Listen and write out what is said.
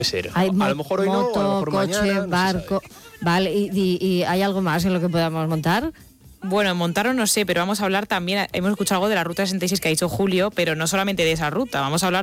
ser. Hay A lo mejor hoy no, moto, a lo mejor coche, mañana, no se barco. Vale, ¿y hay algo más en lo que podamos montar? Bueno, montaron no sé, pero vamos a hablar también, hemos escuchado algo de la Ruta 66 que ha dicho Julio, pero no solamente de esa ruta, vamos a hablar